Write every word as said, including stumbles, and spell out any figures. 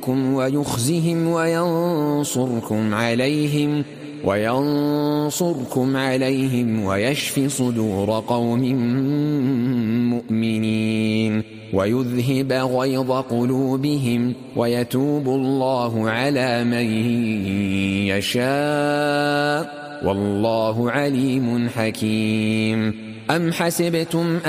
ويخزهم وينصركم عليهم وينصركم عليهم ويشف صدور قوم مؤمنين ويذهب غيظ قلوبهم ويتوب الله على من يشاء والله عليم حكيم. أم حسبتم